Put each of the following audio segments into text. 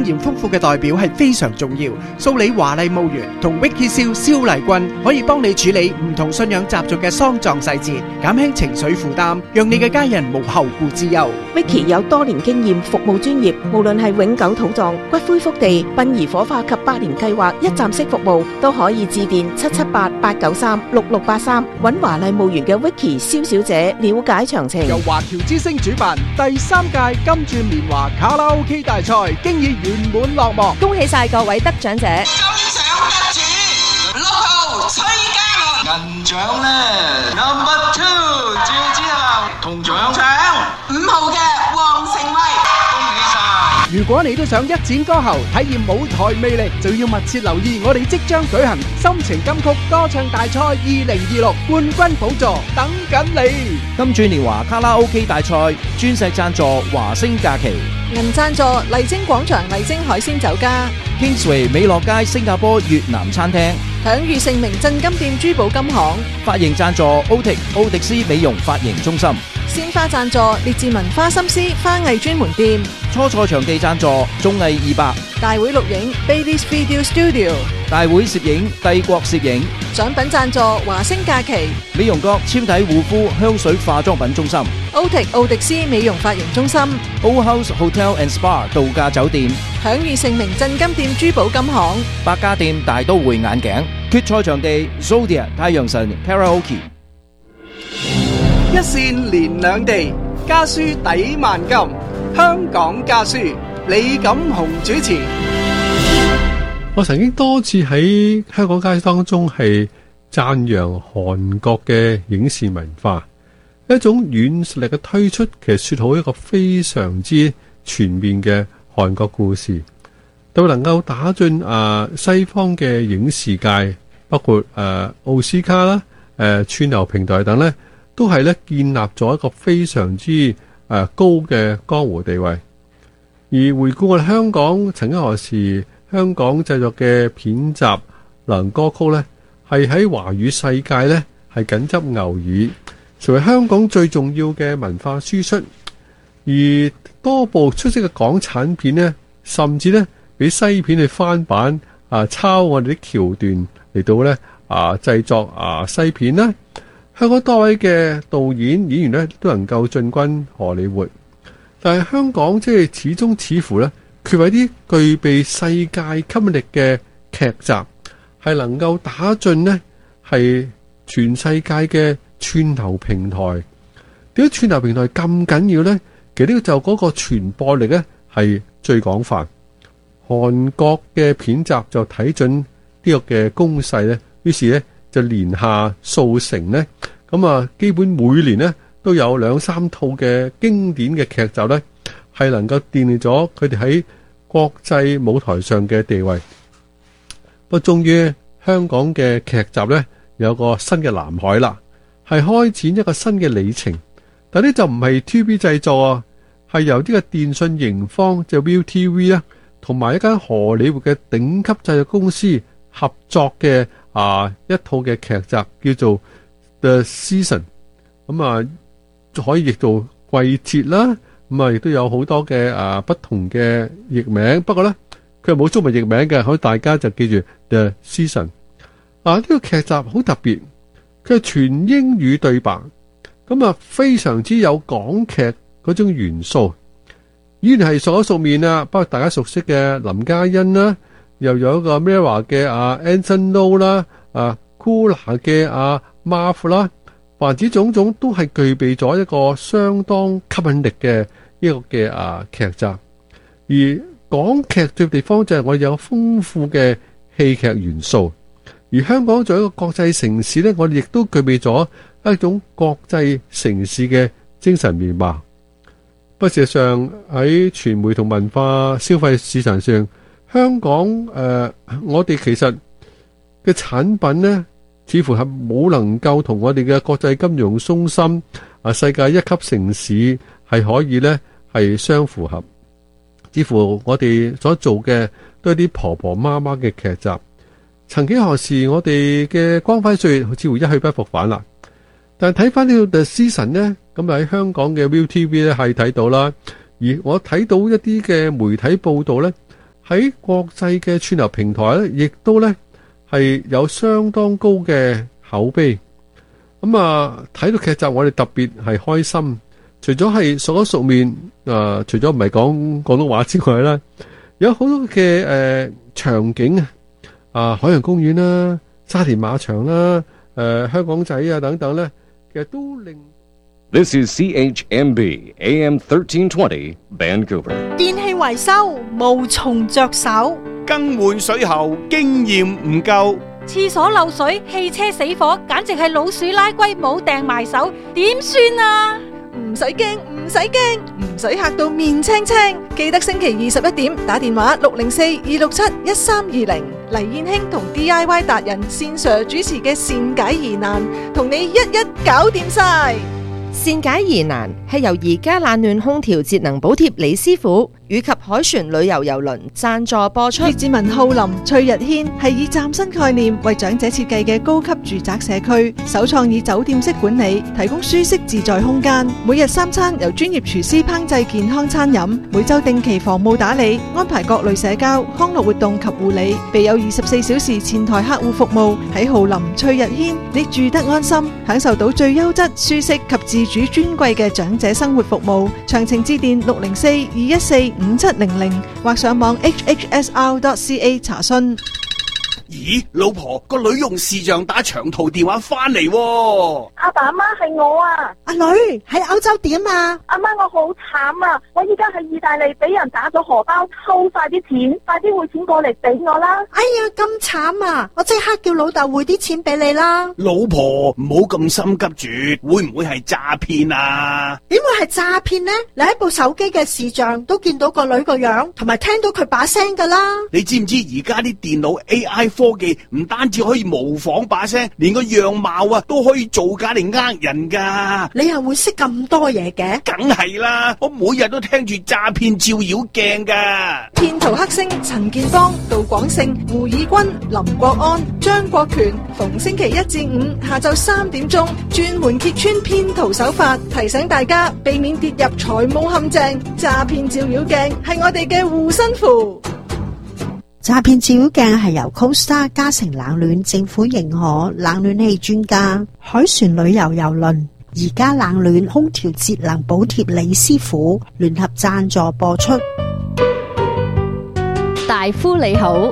驗豐富嘅代表係非常重要。數理華麗墓園同 Vicky 蕭麗君可以幫你處理唔同信仰習俗嘅喪葬細節，減輕情緒負擔，讓你嘅家人無後顧之憂。 Vicky 有多年經驗，服務專業，無論係永久土葬、骨灰福地、殯儀火化及百年計劃一站式服務，都可以致電778-893-6683，揾華麗墓園嘅 Vicky 蕭小姐了解詳情。 由華僑之星主辦第3屆金鑽年華卡拉 OK 大賽，經已圓滿落幕， 恭喜晒各位得獎者！ 金獎得主6號崔嘉倫，銀獎呢 No.2 趙子豪，銅獎5號嘅黃成威，恭喜晒！ 如果你都想一展歌喉，體驗舞台魅力，就要密切留意我哋即將舉行心情金曲歌唱大賽2026冠軍寶座，等緊你！ 金鑽年華卡拉 OK 大賽，鑽石贊助華星假期， 銀贊助麗晶廣場麗晶海鮮酒家， Kingsway 美樂街新加坡越南餐廳， 享譽盛名鎮金店珠寶金行， 髮型贊助奧迪斯美容髮型中心， 鮮花贊助列治文花心思花藝專門店， 初賽場地贊助綜藝200， 大會錄影 Baby's Video Studio， 大會攝影帝國攝影， 獎品贊助華星假期， 美容閣纖體護膚香水化妝品中心， 奧迪斯美容髮型中心， O House Hotel and Spa 度假酒店， 享譽盛名鎮金店珠寶金行， 百家店大都會眼鏡，決賽場地 Zodia 太陽神 Karaoke。 一線連兩地，家書抵萬金。香港家書，李錦雄主持。 我曾經多次喺香港家書當中係讚揚韓國嘅影視文化，一種軟實力嘅推出，其實說好一個非常之全面嘅韓國故事，都能夠打進西方嘅影視界，包括奧斯卡啦、串流平台等呢，都係咧建立咗一個非常之高嘅江湖地位。而回顧我哋香港曾經何時香港製作嘅片集流行歌曲呢，係喺華語世界呢係緊執牛耳，成為香港最重要嘅文化輸出。而多部出色嘅港產片呢，甚至呢俾西片去翻版抄我哋啲橋段嚟到呢製作西片啦。香港多位嘅導演演員呢都能夠進軍荷里活，但係香港即係始終似乎呢缺乏啲具備世界吸引力嘅劇集，係能夠打進呢係全世界嘅串流平台。點解串流平台咁緊要呢？其實呢個就嗰個傳播力呢係最廣泛。韓國嘅片集就睇準呢個嘅攻勢呢，於是呢就連下數成呢，咁基本每年呢都有2-3套嘅經典嘅劇集呢，係能夠奠定咗佢哋喺國際舞台上嘅地位。不過終於香港嘅劇集呢有個新嘅藍海啦，係開展一個新嘅里程。但呢就唔係 TVB 製作係由呢個電訊盈方就 ViuTV 啦，同埋一間荷里活嘅頂級製作公司合作嘅一套嘅劇集叫做 The Season， 咁可以譯做季節啦，咁亦都有好多嘅不同嘅譯名，不過咧佢係冇中文譯名嘅，所以大家就記住 The Season。呢個劇集好特別，佢係全英語對白，咁非常之有港劇嗰種元素，演員係熟口熟面包括大家熟悉嘅林嘉欣啦，又有一個 Mirror 嘅Anson Lo 啦，Kula 嘅Marv 啦，凡此種種都係具備咗一個相當吸引力嘅一個嘅劇集。而港劇最地方就係我哋有豐富嘅戲劇元素，而香港作為一個國際城市呢，我哋亦都具備咗一種國際城市嘅精神面貌。不過事實上喺傳媒同文化消費市場上，香港我哋其實嘅產品呢，似乎係冇能夠同我哋嘅國際金融中心世界一級城市係可以呢係相符合。似乎我哋所做嘅都係啲婆婆媽媽嘅劇集。曾幾何時我哋嘅光輝歲月似乎一去不復返啦。但係睇翻呢個 The Season 呢，咁喺香港嘅 ViuTV 呢係睇到啦。而我睇到一啲嘅媒體報道呢， 喺國際嘅串流平台咧，亦都咧係有相當高嘅口碑。咁啊，睇到劇集我哋特別係開心，除咗係熟口熟面，除咗唔係講廣東話之外啦，有好多嘅場景啊，海洋公園啦、沙田馬場啦、香港仔啊等等咧，其實都令。 This is CHMB AM 1320 Vancouver。 電器維修無從着手， 更換水喉經驗唔夠， 廁所漏水、汽車死火，簡直係老鼠拉龜冇掟埋手，點算啊？ 唔使驚，唔使驚，唔使嚇到面青青。記得星期21點打電話604-267-1320，黎燕卿同 DIY 達人線上主持嘅善解疑難，同你一一搞掂晒。 善解疑難係由宜家冷暖空調節能補貼李師傅以及海船旅遊郵輪贊助播出。 列治文浩林、崔日軒係以嶄新概念為長者設計嘅高級住宅社區，首創以酒店式管理，提供舒適自在空間。每日3餐由專業廚師烹製健康餐飲，每週定期房務打理，安排各類社交、康樂活動及護理，備有24小時前台客戶服務。喺浩林、崔日軒，你住得安心，享受到最優質、舒適及自主尊貴嘅長者生活服務。詳情致電604-214-5700或上網 hhsr.ca 查詢。 咦，老婆，個女用視像打長途電話翻嚟喎。 阿爸阿媽係我啊。 阿女喺歐洲點啊？ 阿媽，我好慘啊！我依家喺意大利俾人打咗荷包，偷晒啲錢，快啲匯錢過嚟俾我啦！ 哎呀，咁慘啊！我即刻叫老豆匯啲錢俾你啦。 老婆，唔好咁心急住，會唔會係詐騙啊？ 點會係詐騙呢？你喺部手機嘅視像都見到個女個樣，同埋聽到佢把聲噶啦。 你知唔知而家啲電腦 AI科技唔單止可以模仿把聲，連個樣貌啊都可以造假嚟呃人噶。 你又會識咁多嘢嘅？ 梗係啦，我每日都聽住詐騙照妖鏡噶。 騙徒黑星陳建邦、杜廣勝、胡以軍、林國安、張國權，逢星期1至5下晝3點鐘，專門揭穿騙徒手法，提醒大家避免跌入財務陷阱。詐騙照妖鏡係我哋嘅護身符。 詐騙照妖鏡係由 Costa 嘉誠冷暖政府認可冷暖氣專家海船旅遊郵輪宜家冷暖空調節能補貼李師傅聯合贊助播出。 大夫你好，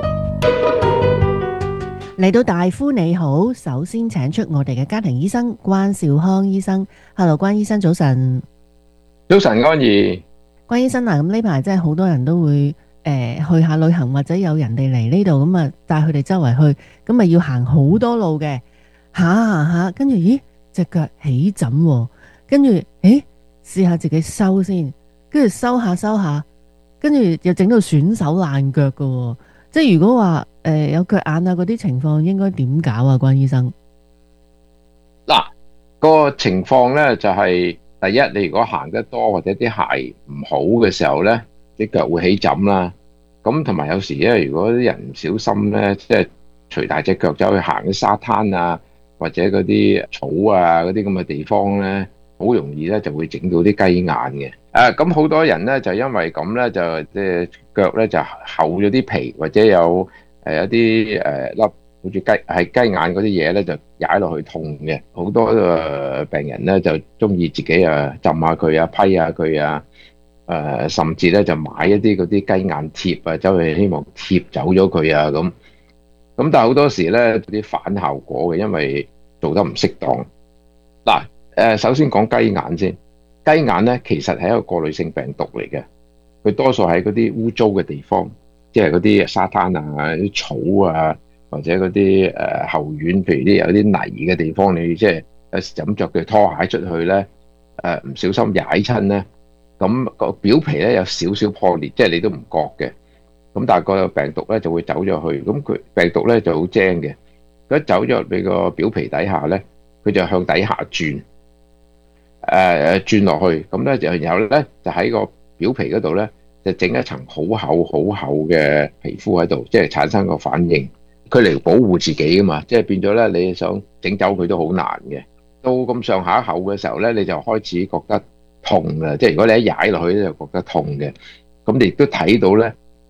嚟到大夫你好，首先請出我哋嘅家庭醫生關兆康醫生。Hello， 關醫生早晨。 早晨安怡。 關醫生啊，咁呢排真係好多人都會去下旅行，或者有人哋嚟呢度咁啊，帶佢哋周圍去，咁咪要行好多路嘅，行下，跟住咦隻腳起枕喎，跟住試下自己收先，跟住收下，跟住又整到損手爛腳㗎喎。即係如果話有腳眼啊嗰啲情況，應該點搞啊？關醫生， 嗱，個情況咧就係第一，你如果行得多或者啲鞋唔好嘅時候咧，啲腳會起枕啦。咁同埋有時咧，如果啲人唔小心咧，即係除大隻腳走去行啲沙灘啊，或者嗰啲草啊嗰啲咁嘅地方咧，好容易咧就會整到啲雞眼嘅。咁好多人咧就因為咁咧，就即係腳咧就厚咗啲皮，或者有一啲粒好似雞眼嗰啲嘢咧，就踩落去痛嘅。好多病人咧就中意自己浸下佢啊，批下佢啊。甚至咧就買一啲嗰啲雞眼貼啊，走去希望貼走咗佢啊咁。但係好多時咧有啲反效果嘅，因為做得唔適當。嗱，首先講雞眼先。雞眼咧其實係一個過濾性病毒嚟嘅，佢多數喺嗰啲污糟嘅地方，即係嗰啲沙灘啊、啲草啊，或者嗰啲後院，譬如啲有啲泥嘅地方，你即係有時就咁著對拖鞋出去咧，唔小心踩親咧。咁個表皮咧有少少破裂，即係你都唔覺嘅。咁但係個病毒咧就會走咗去，咁佢病毒咧就好精嘅。佢一走咗入你個表皮底下咧，佢就向底下轉，轉落去。咁咧就然後咧就喺個表皮嗰度咧就整一層好厚嘅皮膚喺度，即係產生個反應。佢嚟保護自己噶嘛，即係變咗咧你想整走佢都好難嘅。到咁上下厚嘅時候咧，你就開始覺得痛啦，即係如果你一踩落去咧就覺得痛嘅。咁你亦都睇到咧，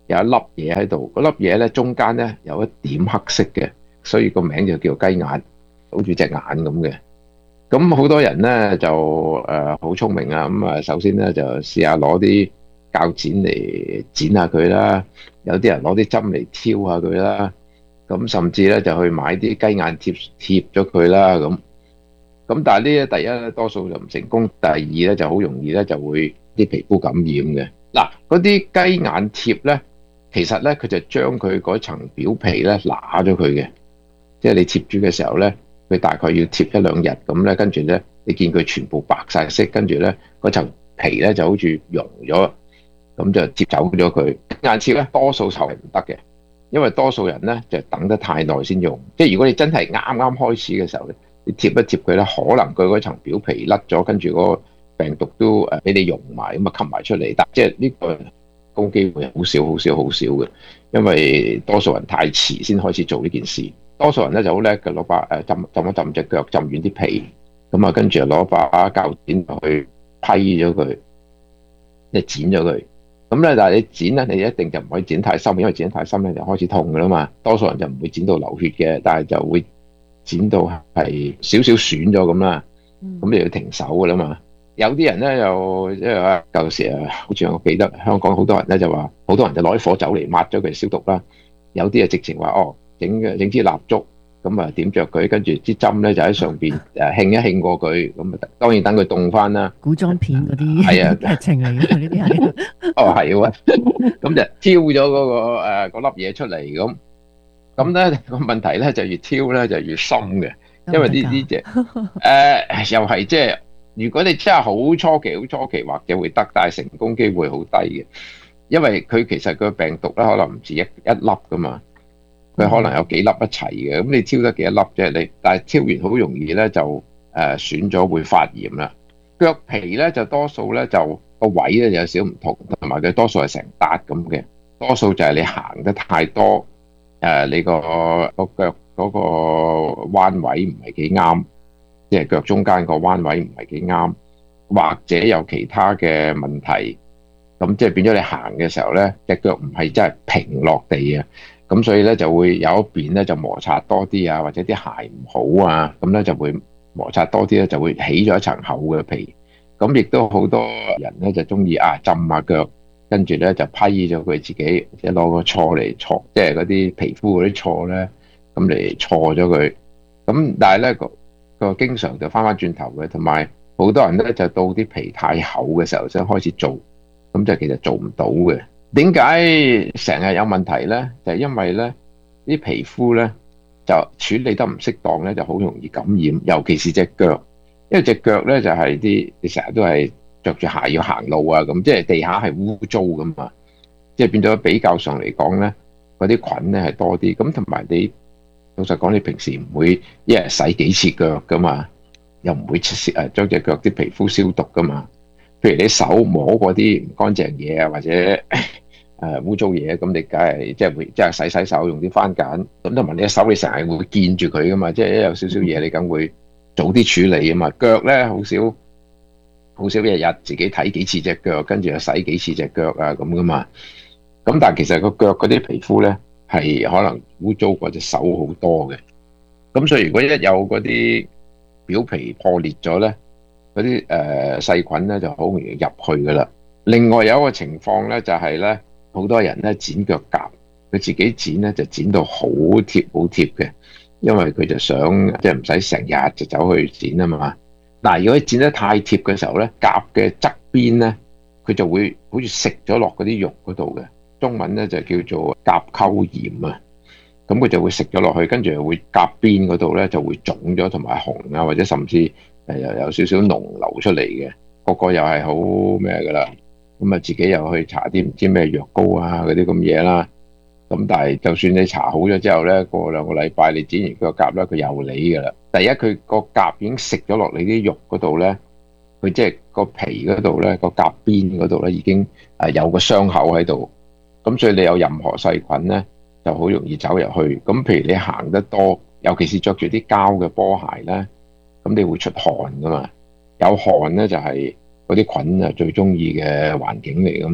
有一粒嘢喺度，嗰粒嘢咧中間咧有一點黑色嘅，所以個名就叫雞眼，好似隻眼咁嘅。咁好多人咧就好聰明啊，咁啊首先咧就試下攞啲鉸剪嚟剪下佢啦，有啲人攞啲針嚟挑下佢啦，咁甚至咧就去買啲雞眼貼咗佢啦咁。咁但係呢，第一咧多數就唔成功，第二咧就好容易咧就會啲皮膚感染嘅。嗱，嗰啲雞眼貼咧，其實咧佢就將佢嗰層表皮咧揦咗佢嘅，即係你貼住嘅時候咧，佢大概要貼一兩日咁咧，跟住咧你見佢全部白晒色，跟住咧嗰層皮咧就好似溶咗，咁就貼走咗佢。雞眼貼咧多數就係唔得嘅，因為多數人咧就等得太耐先用，即係如果你真係啱啱開始嘅時候咧，你貼一貼佢咧，可能佢嗰層表皮甩咗，跟住嗰個病毒都俾你溶埋，咁啊吸埋出嚟。但即係呢個高機會好少嘅，因為多數人太遲先開始做呢件事。多數人咧就好叻嘅，攞把浸一浸隻腳，浸軟啲皮，咁啊跟住攞把鉸剪去批咗佢，即係剪咗佢。咁咧，但係你剪咧，你一定就唔可以剪太深，因為剪得太深咧就開始痛噶啦嘛。多數人就唔會剪到流血嘅，但係就會剪到係少少損咗咁啦。咁你要停手噶啦嘛。有啲人咧又即係舊時啊，好似我記得香港好多人咧就話，好多人就攞啲火酒嚟抹咗佢消毒啦。有啲啊直情話整支蠟燭咁啊點着佢，跟住支針咧就喺上邊興一興過佢，咁啊當然等佢凍翻啦。 古裝片嗰啲係啊劇情嚟嘅呢啲係。 係喎，咁就挑咗嗰粒嘢出嚟咁咧個問題咧就越挑咧就越深嘅，因為呢隻又係即係如果你真係好初期或者會得，但係成功機會好低嘅，因為佢其實個病毒咧可能唔止一粒噶嘛。佢可能有幾粒一齊嘅，咁你挑得幾多粒啫？但係挑完好容易咧就損咗，會發炎啦。腳皮咧就多數咧就個位咧有少唔同，同埋佢多數係成笪咁嘅。多數就係你行得太多，你個腳嗰個彎位唔係幾啱，即係腳中間個彎位唔係幾啱，或者有其他嘅問題，咁即係變咗你行嘅時候咧，隻腳唔係真係平落地啊。咁所以咧就會有一邊咧就摩擦多啲啊，或者啲鞋唔好啊，咁咧就會摩擦多啲咧，就會起咗一層厚嘅皮。咁亦都好多人咧就中意浸下腳，跟住咧就批咗佢自己，即係攞個搓嚟搓，即係嗰啲皮膚嗰啲搓咧，咁嚟搓咗佢。咁但係咧個經常就翻轉頭嘅，同埋好多人咧就到啲皮太厚嘅時候先開始做，咁就其實做唔到嘅。點解成日有問題呢？就係因為呢啲皮膚呢，就處理得唔適當呢，就好容易感染，尤其是隻腳，因為隻腳呢，就係你成日都係着住鞋要行路啊，咁即係地下係污糟噶嘛，即係變咗比較上嚟講呢，嗰啲菌呢係多啲，咁同埋你老實講，你平時唔會一日洗幾次腳噶嘛，又唔會將隻腳啲皮膚消毒噶嘛，譬如你手摸嗰啲唔乾淨嘢啊，或者污糟嘢，咁你梗係即係洗手，用啲番梘，咁同埋你嘅手你成日會見住佢噶嘛，即係一有少少嘢你梗會早啲處理啊嘛。腳咧好少日日自己睇幾次隻腳，跟住又洗幾次隻腳啊咁噶嘛。咁但係其實個腳嗰啲皮膚咧係可能污糟過隻手好多嘅。咁所以如果一有嗰啲表皮破裂咗咧，嗰啲細菌咧就好容易入去噶啦。另外有一個情況咧就係咧，好多人咧剪腳甲，佢自己剪咧就剪到好貼嘅，因為佢就想即係唔使成日就走去剪啊嘛。嗱，如果剪得太貼嘅時候咧，甲嘅側邊咧，佢就會好似食咗落嗰啲肉嗰度嘅，中文咧就叫做甲溝炎啊。咁佢就會食咗落去，跟住會甲邊嗰度咧就會腫咗同埋紅啊，或者甚至又有少少膿流出嚟嘅，個又係好咩噶啦。咁啊，自己又去搽啲唔知咩藥膏啊嗰啲咁嘢啦。咁但係就算你搽好咗之後咧，過兩個禮拜你剪完個甲咧，佢又嚟噶啦。第一，佢個甲已經食咗落你啲肉嗰度咧，佢即係個皮嗰度咧，個甲邊嗰度咧已經有個傷口喺度。咁所以你有任何細菌咧，就好容易走入去。咁譬如你行得多，尤其是着住啲膠嘅波鞋咧，咁你會出汗噶嘛。有汗咧就係嗰啲菌啊最中意嘅環境嚟噶嘛。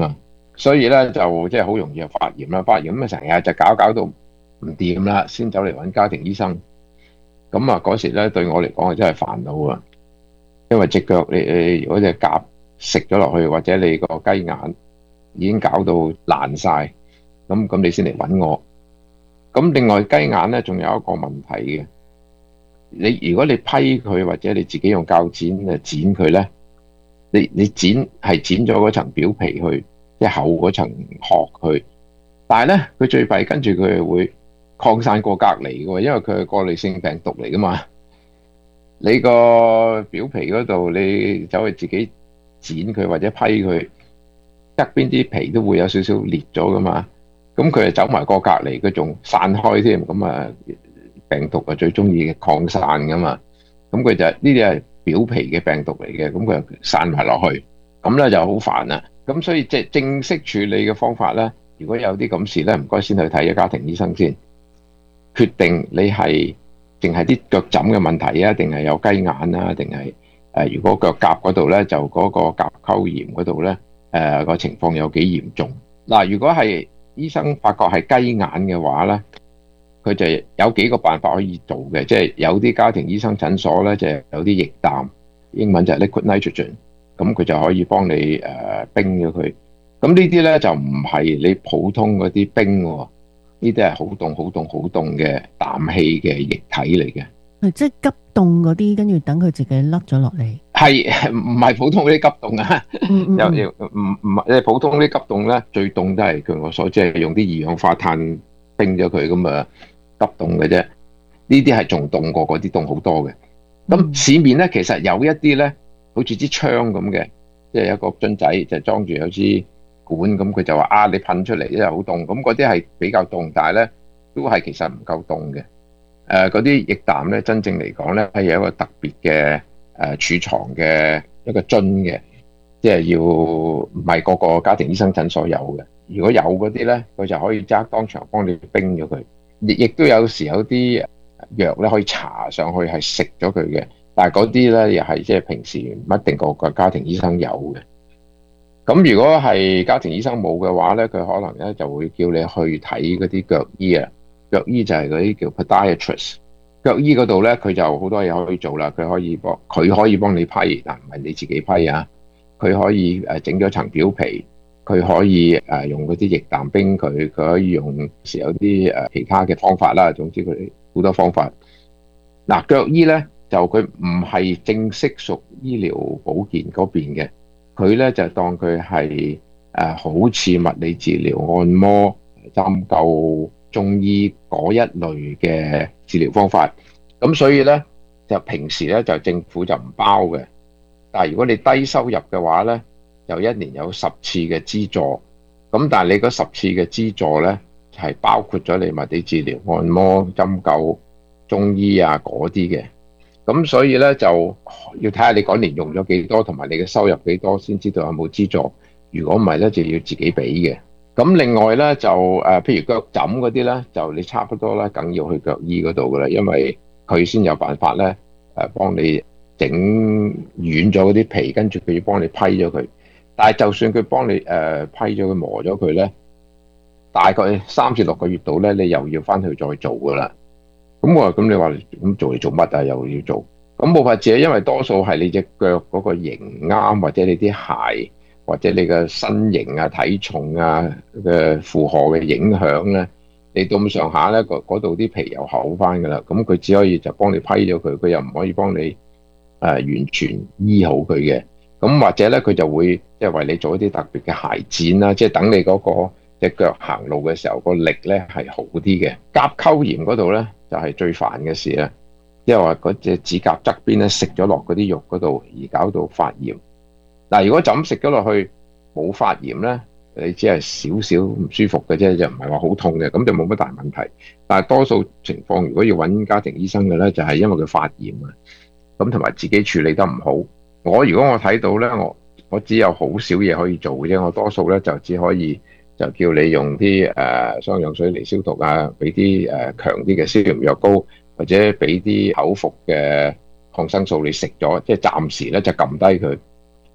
所以咧就即係好容易就發炎啦，發炎咁啊成日就搞到唔掂啦，先走嚟揾家庭醫生。咁啊嗰時咧對我嚟講係真係煩惱啊，因為隻腳你如果隻甲食咗落去，或者你個雞眼已經搞到爛晒，咁你先嚟揾我。咁另外雞眼咧仲有一個問題嘅，如果你批佢或者你自己用鉸剪剪佢咧，你剪係剪咗嗰層表皮去，即係厚嗰層殼去，但係咧佢最弊跟住佢係會擴散過隔離嘅，因為佢係過濾性病毒嚟噶嘛。你個表皮嗰度你走去自己剪佢或者批佢，側邊啲皮都會有少少裂咗噶嘛。咁佢係走埋過隔離，佢仲散開添。咁啊病毒啊最中意擴散噶嘛。咁佢就呢啲係表皮嘅病毒嚟嘅，咁佢就散埋落去，咁咧就好煩啦。咁所以即係正式處理嘅方法咧，如果有啲咁事咧，唔該先去睇一家庭醫生先，決定你係淨係啲腳枕嘅問題啊，定係有雞眼啊，定係如果腳甲嗰度咧就嗰個甲溝炎嗰度咧個情況有幾嚴重。嗱，如果係醫生發覺係雞眼嘅話咧，佢就有幾個辦法可以做嘅，即係有啲家庭醫生診所咧就有啲液氮，英文就係 liquid nitrogen， 咁佢就可以幫你冰咗佢。咁呢啲咧就唔係你普通嗰啲冰喎，呢啲係好凍好凍好凍嘅氮氣嘅液體嚟嘅。 即係急凍嗰啲，跟住等佢自己甩咗落嚟。 係唔係普通嗰啲急凍啊？又唔係普通啲急凍咧，最凍都係據我所知係用啲二氧化碳冰咗佢咁啊急凍嘅啫。呢啲係仲凍過嗰啲凍好多嘅。咁市面咧其實有一啲咧，好似支槍咁嘅，即係一個樽仔就裝住有支管，咁佢就話你噴出嚟咧好凍。咁嗰啲係比較凍，但係咧都係其實唔夠凍嘅。嗰啲液氮咧，真正嚟講咧係有一個特別嘅儲藏嘅一個樽嘅，即係要唔係個個家庭醫生診所有嘅。如果有嗰啲咧，佢就可以即刻當場幫你冰咗佢。亦都有時有啲藥咧可以搽上去係食咗佢嘅，但係嗰啲咧又係即係平時唔一定個個家庭醫生有嘅。咁如果係家庭醫生冇嘅話咧，佢可能咧就會叫你去睇嗰啲腳醫啊。腳醫就係嗰啲叫 podiatrist， 腳醫嗰度咧佢就好多嘢可以做啦，佢可以幫你批，但唔係你自己批啊，佢可以整咗層表皮，佢可以用嗰啲液氮冰佢可以用時有啲其他嘅方法啦，總之佢好多方法。嗱，腳醫咧就佢唔係正式屬醫療保健嗰邊嘅，佢咧就當佢係好似物理治療、按摩、針灸、中醫嗰一類嘅治療方法，咁所以咧就平時咧就政府就唔包嘅，但係如果你低收入嘅話咧，就一年有10次嘅資助，咁但係你嗰10次嘅資助咧係包括咗你物理治療、按摩、針灸、中醫啊嗰啲嘅，咁所以咧就要睇下你嗰年用咗幾多，同埋你嘅收入幾多先知道有冇資助，如果唔係咧就要自己俾嘅。咁另外咧就譬如腳枕嗰啲咧，就你差不多啦，梗要去腳醫嗰度噶啦，因為佢先有辦法咧幫你整軟咗嗰啲皮，跟住佢要幫你批咗佢。但係就算佢幫你批咗佢磨咗佢咧，大概3至6個月度咧，你又要翻去再做噶啦。咁我話咁你話咁做嚟做乜啊？又要做，咁冇法子，因為多數係你隻腳嗰個型啱，或者你啲鞋，或者你嘅身形啊、體重啊嘅負荷嘅影響咧，你到咁上下咧，嗰度啲皮又厚翻噶啦，咁佢只可以就幫你批咗佢，佢又唔可以幫你完全醫好佢嘅。咁或者咧，佢就會即係為你做一啲特別嘅鞋墊啦，即係等你嗰個隻腳行路嘅時候個力咧係好啲嘅。甲溝炎嗰度咧就係最煩嘅事啦，即係話嗰隻指甲側邊咧食咗落嗰啲肉嗰度而搞到發炎。嗱，如果就咁食咗落去冇發炎咧，你只係少少唔舒服嘅啫，就唔係話好痛嘅，咁就冇乜大問題。但係多數情況，如果要揾家庭醫生嘅咧，就係因為佢發炎啊，咁同埋自己處理得唔好。如果我睇到咧，我只有好少嘢可以做嘅啫，我多數咧就只可以就叫你用啲雙氧水嚟消毒啊，俾啲強啲嘅消炎藥膏，或者俾啲口服嘅抗生素你食咗，即係暫時咧就撳低佢。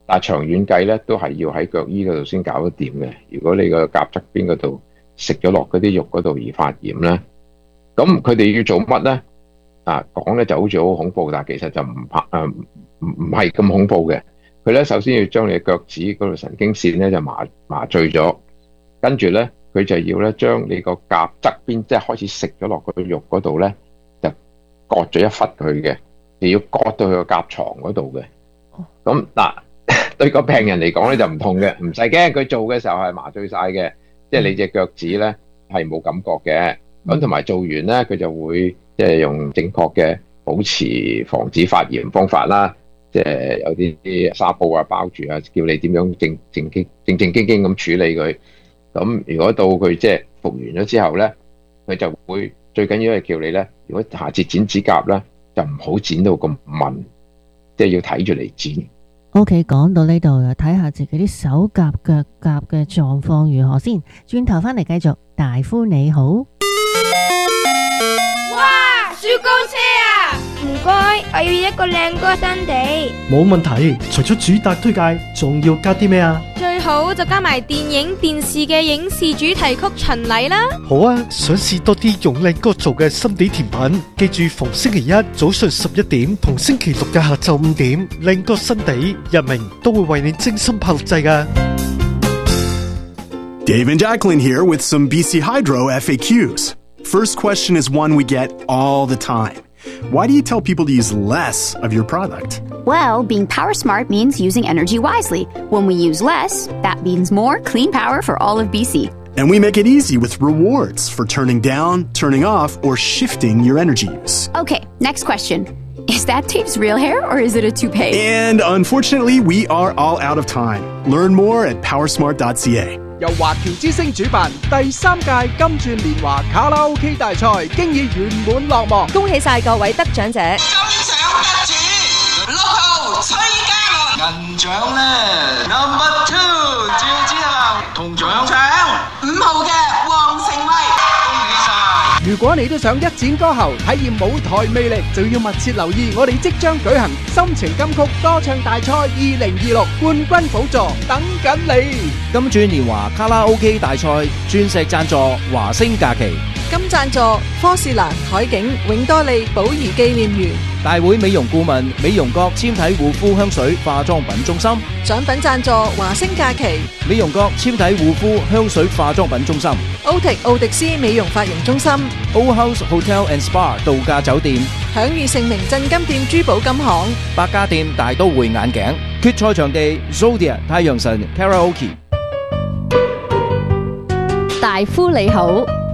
但係長遠計咧，都係要喺腳醫嗰度先搞得掂嘅。如果你個甲側邊嗰度食咗落嗰啲肉嗰度而發炎咧，咁佢哋要做乜咧？講咧就好似好恐怖，但係其實就唔係咁恐怖嘅。佢咧首先要將你嘅腳趾嗰度神經線咧就麻醉咗，跟住咧佢就要咧將你個甲側邊即係開始食咗落個肉嗰度咧，就割咗一忽佢嘅，就要割到佢個甲床嗰度嘅。咁嗱，對個病人嚟講咧就唔痛嘅，唔使驚。佢做嘅時候係麻醉晒嘅，即係你隻腳趾咧係冇感覺嘅。咁同埋做完咧，佢就會即係用正確嘅保持防止發炎方法啦，即係有啲紗布啊包住啊，叫你點樣正經經咁處理佢。咁如果到佢即係復完咗之後咧，佢就會最緊要係叫你咧，如果下次剪指甲咧，就唔好剪到咁密，即係要睇住嚟剪。 OK， 講到呢度又睇下自己啲手甲腳甲嘅狀況如何先。轉頭翻嚟繼續，大夫你好。 哇，雪糕車啊！唔該，我要一個靚哥新地。 冇問題，除咗主打推介，仲要加啲咩啊？ 最好就加埋電影電視嘅影視主題曲巡禮啦。 好啊，想試多啲用靚哥做嘅心地甜品，記住逢星期一早上11點同星期六嘅下晝5點，靚哥新地日明都會為你精心炮製㗎。 Dave and Jacqueline here with some BC Hydro FAQs. First question is one we get all the time. Why do you tell people to use less of your product? Well, being power smart means using energy wisely. When we use less, that means more clean power for all of BC. And we make it easy with rewards for turning down, turning off, or shifting your energy use. Okay, next question. Is that Dave's real hair or is it a toupee? And unfortunately, we are all out of time. Learn more at powersmart.ca. 由華僑之星主辦第3屆金鑽年華卡拉 OK 大賽，經已圓滿落幕。 恭喜晒各位得獎者！ 金獎得主6號崔嘉倫，銀獎咧 Number 2趙之恒，銅獎5號嘅黃成威，恭喜晒！ 如果你都想一展歌喉，體驗舞台魅力，就要密切留意我哋即將舉行心情金曲歌唱大賽2026冠軍寶座，等緊你！ 金鑽年華卡拉 OK 大賽鑽石贊助華星假期， 金贊助科士蘭、海景、永多利、寶儀紀念園。 大會美容顧問美容閣纖體護膚香水化妝品中心， 獎品贊助華星假期， 美容閣纖體護膚香水化妝品中心， 奧迪斯美容髮型中心 ，O House Hotel and Spa 度假酒店， 享譽盛名鎮金店珠寶金行， 百家店大都會眼鏡，決賽場地 Zodia 太陽神 Karaoke。 大夫你好。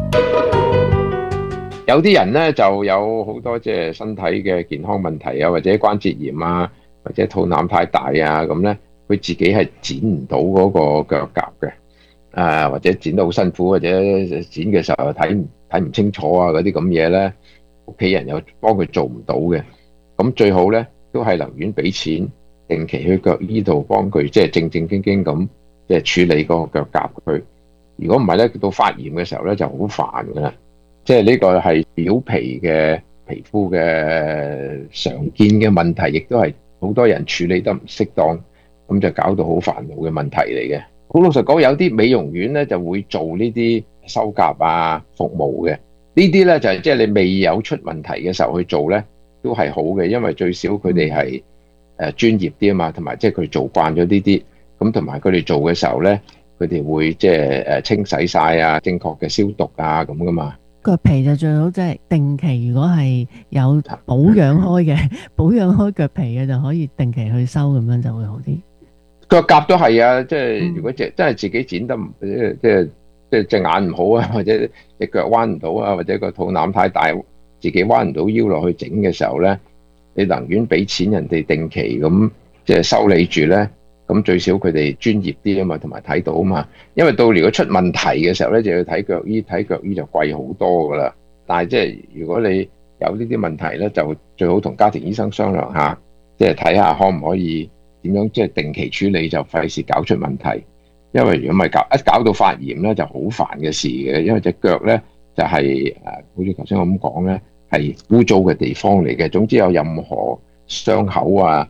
有啲人咧就有好多即係身體嘅健康問題啊，或者關節炎啊，或者肚腩太大啊，咁咧佢自己係剪唔到嗰個腳甲嘅，或者剪得好辛苦，或者剪嘅時候又睇唔清楚啊，嗰啲咁嘢咧，屋企人又幫佢做唔到嘅，咁最好咧都係能院俾錢，定期去腳醫度幫佢即係正經咁即係處理嗰個腳甲佢。如果唔係咧，到發炎嘅時候咧就好煩㗎啦。即係呢個係表皮嘅皮膚嘅常見嘅問題，亦都係好多人處理得唔適當，咁就搞到好煩惱嘅問題嚟嘅。好老實講，有啲美容院咧就會做呢啲修甲啊服務嘅，呢啲咧就係即係你未有出問題嘅時候去做咧，都係好嘅，因為最少佢哋係專業啲啊嘛，同埋即係佢做慣咗呢啲，咁同埋佢哋做嘅時候咧，佢哋會即係清洗晒啊，正確嘅消毒啊咁噶嘛。 腳皮就最好即係定期，如果係有保養開嘅，保養開腳皮嘅就可以定期去修，咁樣就會好啲。 腳甲都係啊，即係如果真係自己剪得唔即係隻眼唔好啊，或者隻腳彎唔到啊，或者個肚腩太大，自己彎唔到腰落去整嘅時候咧，你能願俾錢人哋定期咁即係修理住咧。咁最少佢哋專業啲啊嘛，同埋睇到啊嘛。因為到如果出問題嘅時候咧，就要睇腳醫，睇腳醫就貴好多噶啦。但係即係如果你有呢啲問題咧，就最好同家庭醫生商量下，即係睇下可唔可以點樣即係定期處理，就費事搞出問題。因為如果唔係搞到發炎咧，就好煩嘅事嘅。因為隻腳咧就係好似頭先我咁講咧，係污糟嘅地方嚟嘅。總之有任何傷口啊，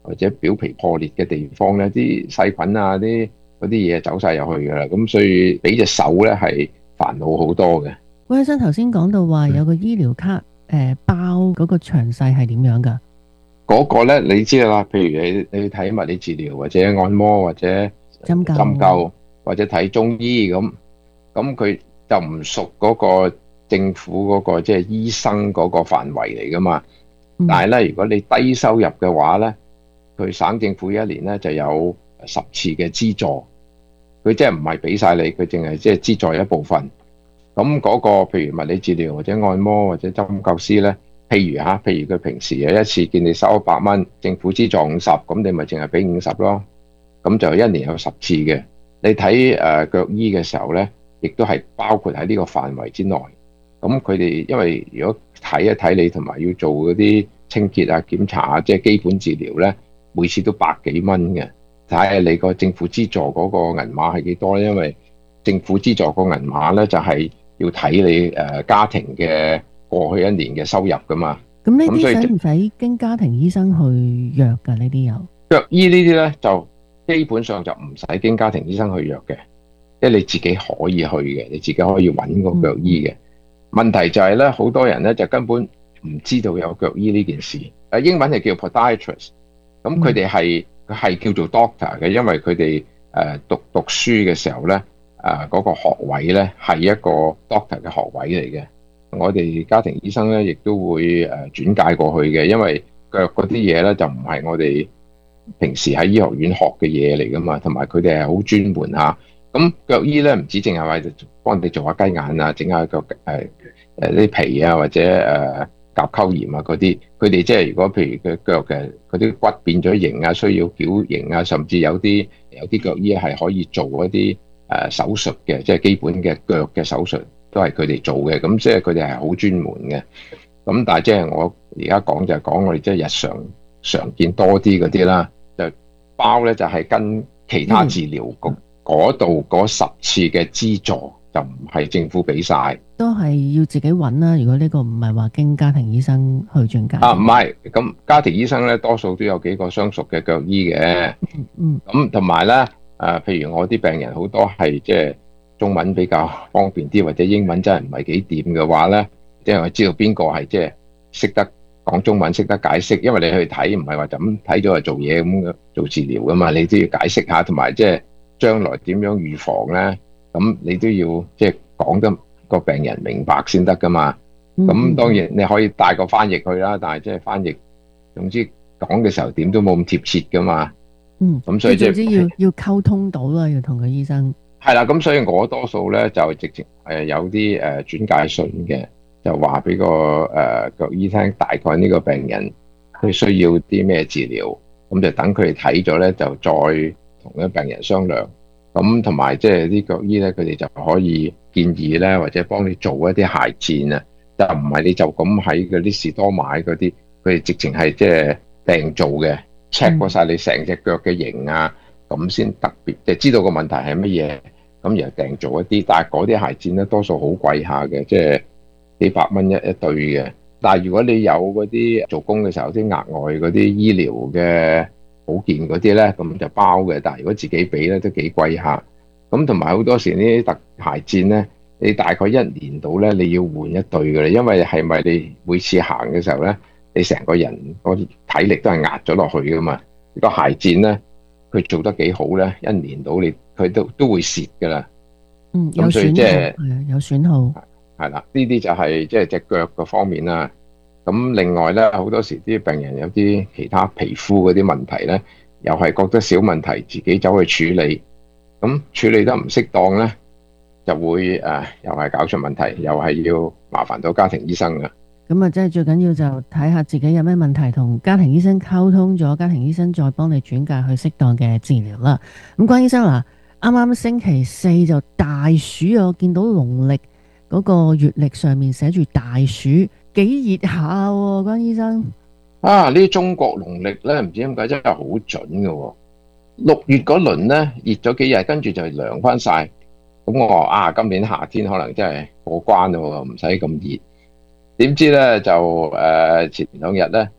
或者表皮破裂嘅地方咧，啲細菌啊啲嗰啲嘢走晒入去㗎啦。咁所以俾隻手咧係煩惱好多嘅。 關醫生頭先講到話有個醫療卡包嗰個詳細係點樣㗎？ 嗰個咧你知啦，譬如你去睇物理治療或者按摩或者針灸或者睇中醫咁佢就唔屬嗰個政府嗰個即係醫生嗰個範圍嚟噶嘛。但係咧，如果你低收入嘅話咧，佢省政府一年咧就有10次嘅資助，佢即係唔係俾晒你，佢淨係即係資助一部分。咁嗰個譬如物理治療或者按摩或者針灸師咧，譬如佢平時有一次見你收100蚊，政府資助50，咁你咪淨係俾50咯。咁就一年有10次嘅。你睇腳醫嘅時候咧，亦都係包括喺呢個範圍之內。咁佢哋因為如果睇一睇你同埋要做嗰啲清潔啊、檢查啊，即係基本治療咧，每次都100幾蚊嘅。睇下你個政府資助嗰個銀碼係幾多咧？因為政府資助個銀碼咧就係要睇你家庭嘅過去一年嘅收入噶嘛。 咁呢啲使唔使經家庭醫生去約㗎？呢啲有腳醫呢啲咧就基本上就唔使經家庭醫生去約嘅，即係你自己可以去嘅，你自己可以揾個腳醫嘅。問題就係咧，好多人咧就根本唔知道有腳醫呢件事。英文係叫 podiatrist， 咁佢哋係叫做 doctor 嘅，因為佢哋讀書嘅時候咧，嗰個學位咧係一個 doctor 嘅學位嚟嘅。我哋家庭醫生咧亦都會轉介過去嘅，因為腳嗰啲嘢咧就唔係我哋平時喺醫學院學嘅嘢嚟噶嘛，同埋佢哋係好專門嚇。咁腳醫咧唔止淨係話幫你做下雞眼啊，整下腳啲皮啊，或者甲溝炎啊嗰啲，佢哋即係如果譬如佢腳嘅嗰啲骨變咗形啊，需要矯形啊，甚至有啲腳醫係可以做一啲手術嘅，即係基本嘅腳嘅手術都係佢哋做嘅。咁即係佢哋係好專門嘅。咁但係即係我而家講就係講我哋即係日常見多啲嗰啲啦，就包咧就係跟其他治療局嗰度嗰10次嘅資助，就唔係政府俾晒， 都係要自己揾啦。如果呢個唔係話經家庭醫生去轉介唔係咁家庭醫生咧，多數都有幾個相熟嘅腳醫嘅。咁同埋咧譬如我啲病人好多係即係中文比較方便啲，或者英文真係唔係幾掂嘅話咧，即係我知道邊個係即係識得講中文、識得解釋，因為你去睇唔係話就咁睇咗就做嘢咁做治療噶嘛，你都要解釋下，同埋即係將來點樣預防咧，咁你都要即係講得個病人明白先得噶嘛。咁當然你可以帶個翻譯去啦，但係即係翻譯總之講嘅時候點都冇咁貼切噶嘛。咁所以即係要溝通到啦，要同個醫生。 係啦，咁所以我多數咧就直情有啲轉介信嘅，就話俾個腳醫聽，大概呢個病人佢需要啲咩治療，咁就等佢哋睇咗咧，就再同個病人商量。咁同埋即係啲腳醫咧，佢哋就可以建議咧，或者幫你做一啲鞋墊啊，就唔係你就咁喺嗰啲士多買嗰啲，佢哋直情係即係訂做嘅，check 過晒你成隻腳嘅型啊，咁先特別即係知道個問題係乜嘢，咁然後訂做一啲。但係嗰啲鞋墊咧，多數好貴下嘅，即係幾百蚊一對嘅。但係如果你有嗰啲做工嘅時候啲額外嗰啲醫療嘅保健嗰啲咧，咁就包嘅。但係如果自己俾咧，都幾貴下。咁同埋好多時呢啲特鞋墊咧，你大概1年到咧，你要換一對嘅啦。因為係咪你每次行嘅時候咧，你成個人個體力都係壓咗落去噶嘛？個鞋墊咧，佢做得幾好咧，1年到你佢都會蝕噶啦。 有損耗有損耗。 係啦，呢啲就係即係隻腳個方面啦。咁另外咧，好多時啲病人有啲其他皮膚嗰啲問題咧，又係覺得小問題，自己走去處理，咁處理得唔適當咧，就會又係搞出問題，又係要麻煩到家庭醫生噶。 咁啊，即係最緊要就睇下自己有咩問題，同家庭醫生溝通咗，家庭醫生再幫你轉介去適當嘅治療啦。咁關醫生嗱，啱啱星期4就大暑，我見到農曆嗰個月曆上面寫住大暑，幾熱下喎，關醫生。 呢啲中國農曆咧，唔知點解真係好準嘅喎。6月嗰輪咧熱咗幾日，跟住就涼翻晒。咁我話今年夏天可能真係過關咯，唔使咁熱。點知咧就前2日咧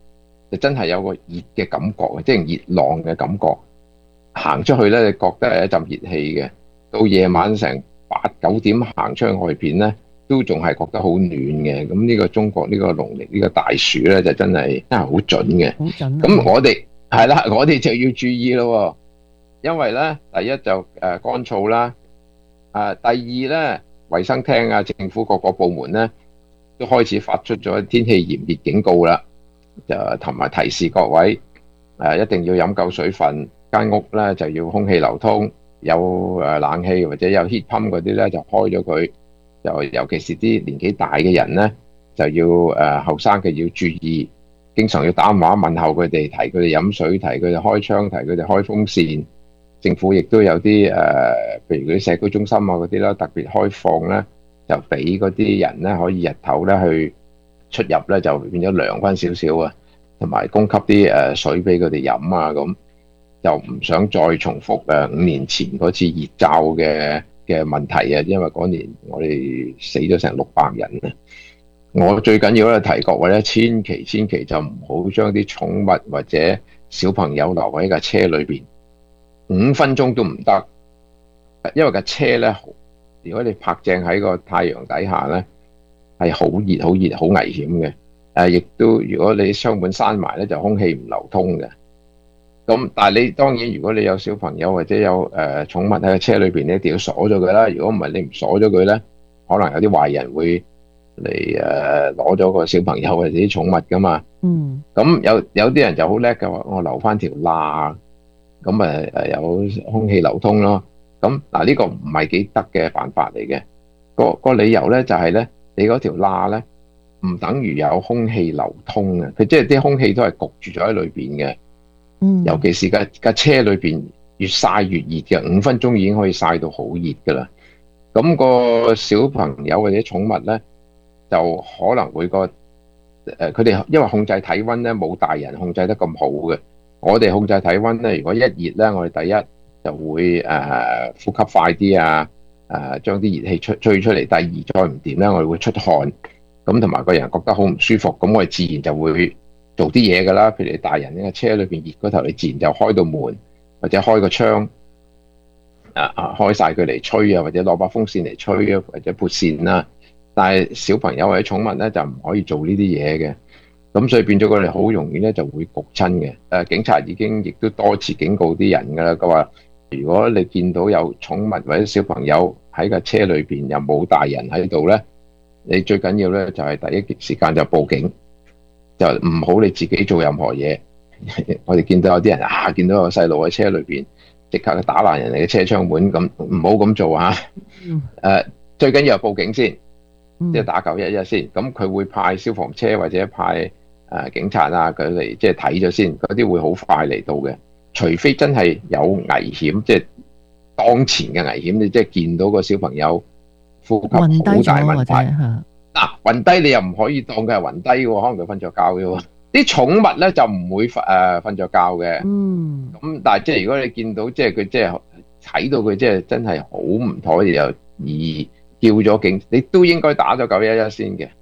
就真係有個熱嘅感覺，即係熱浪嘅感覺。行出去咧，你覺得係一陣熱氣嘅。到夜晚成8、9點行出去外邊咧，都仲係覺得好暖嘅。咁呢個中國呢個農曆呢個大暑咧，就真係好準嘅。 好準。 咁我哋係啦，我哋就要注意咯。因為咧，第一就乾燥啦，第二咧，衛生廳啊，政府各個部門咧都開始發出咗天氣炎熱警告啦，就同埋提示各位一定要飲夠水分，間屋咧就要空氣流通，有冷氣或者有 heat pump 嗰啲咧就開咗佢，就尤其是啲年紀大嘅人咧就要後生嘅要注意，經常要打電話問候佢哋，提佢哋飲水，提佢哋開窗，提佢哋開風扇。政府亦都有啲譬如嗰啲社區中心啊嗰啲啦，特別開放咧，就俾嗰啲人咧可以日頭咧去出入咧，就變咗涼翻少少啊，同埋供給啲水俾佢哋飲啊，咁就唔想再重複5年前嗰次熱罩嘅問題啊，因為嗰年我哋死咗成600人啊。我最緊要咧提各位咧，千祈就唔好將啲寵物或者小朋友留喺架車裏邊。5分鐘都唔得，因為架車咧，如果你泊正喺個太陽底下咧，係好熱、好熱、好危險嘅。亦都如果你窗門閂埋咧，就空氣唔流通嘅。咁但係你當然，如果你有小朋友或者有寵物喺個車裏邊，你一定要鎖咗佢啦。如果唔係你唔鎖咗佢咧，可能有啲壞人會嚟攞咗個小朋友或者啲寵物噶嘛。咁有啲人就好叻嘅話，我留翻條罅。咁有空氣流通咯。咁嗱呢個唔係幾得嘅辦法嚟嘅。個理由咧就係咧，你嗰條罅咧唔等於有空氣流通嘅，佢即係啲空氣都係焗住咗喺裏邊嘅。尤其是架車裏邊越曬越熱嘅，5分鐘已經可以曬到好熱噶啦。咁個小朋友或者寵物咧，就可能會佢哋因為控制體溫咧冇大人控制得咁好嘅。我哋控制體溫咧，如果一熱咧，我哋第一就會呼吸快啲啊，將啲熱氣吹出嚟。第二再唔掂咧，我哋會出汗，咁同埋個人覺得好唔舒服，咁我哋自然就會做啲嘢噶啦。譬如你大人呢個車裏邊熱嗰頭，你自然就開到門或者開個窗，開晒佢嚟吹啊，或者攞把風扇嚟吹啊，或者撥扇啦。但係小朋友或者寵物咧就唔可以做呢啲嘢嘅。咁所以變咗佢哋好容易咧就會焗親嘅。警察已經亦都多次警告啲人㗎啦。佢話：如果你見到有寵物或者小朋友喺架車裏邊又冇大人喺度咧，你最緊要咧就係第一時間就報警，就唔好你自己做任何嘢。我哋見到有啲人見到有細路喺車裏邊，即刻打爛人哋嘅車窗門，咁唔好咁做嚇。最緊要係報警先，即係打911先。咁佢會派消防車或者派警察啊，佢嚟即係睇咗先，嗰啲會好快嚟到嘅。除非真係有危險，即係當前嘅危險，你即係見到個小朋友呼吸好大問題。暈低你又唔可以當佢係暈低嘅，可能佢瞓着覺嘅。啲寵物咧就唔會瞓着覺嘅。咁但係即係如果你見到即係佢即係睇到佢即係真係好唔妥，又而叫咗警，你都應該打咗911先嘅。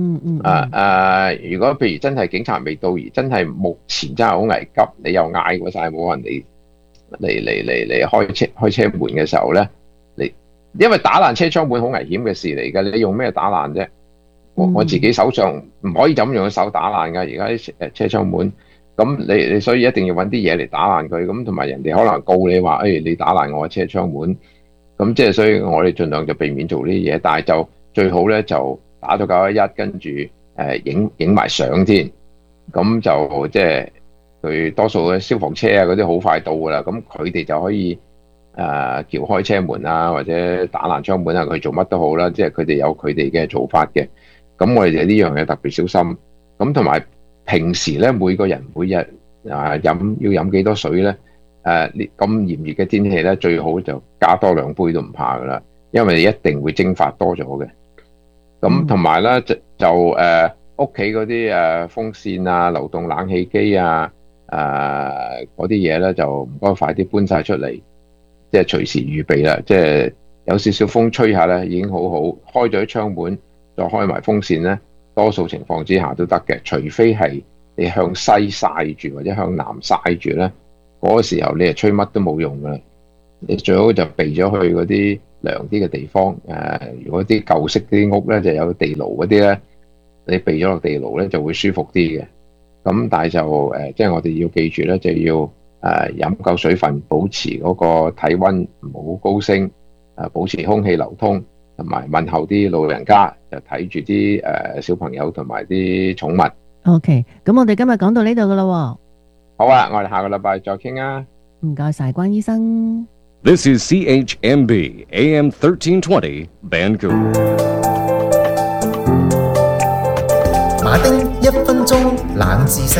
如果譬如真係警察未到，而真係目前真係好危急，你又嗌過晒冇人嚟開車門嘅時候咧，因為打爛車窗門好危險嘅事嚟嘅，你用咩打爛啫？我自己手上唔可以就咁用手打爛噶，而家啲車窗門，咁你所以一定要揾啲嘢嚟打爛佢，咁同埋人哋可能告你話，你打爛我嘅車窗門，咁即係所以我哋盡量就避免做呢啲嘢，但係就最好咧就打咗911，跟住影埋相添，咁就即係佢多數嘅消防車啊嗰啲好快到噶啦，咁佢哋就可以撬開車門啊，或者打爛窗門啊，佢做乜都好啦，即係佢哋有佢哋嘅做法嘅。咁我哋就呢樣嘢特別小心。咁同埋平時咧，每個人每日要飲幾多水咧？咁炎熱嘅天氣咧，最好就加多2杯都唔怕噶啦，因為你一定會蒸發多咗嘅。咁同埋咧就屋企嗰啲風扇啊、流動冷氣機啊、嗰啲嘢咧，就唔該快啲搬晒出嚟，即係隨時預備啦。即係有少少風吹下咧，已經好好。開咗啲窗門，再開埋風扇咧，多數情況之下都得嘅。除非係你向西曬住或者向南曬住咧，嗰個時候你係吹乜都冇用噶啦。你最好就避咗去嗰啲涼啲嘅地方。如果啲舊式啲屋咧就有地爐嗰啲咧，你避咗落地爐咧就會舒服啲嘅。咁但係就即係我哋要記住咧，就要飲夠水分，保持嗰個體溫唔好高升，保持空氣流通，同埋問候啲老人家，就睇住啲小朋友同埋啲寵物。 OK， 咁我哋今日講到呢度噶啦。 好啊，我哋下個禮拜再傾啊。 唔該晒關醫生。 This is CHMB AM 1320 Vancouver. 馬丁1分鐘冷知識。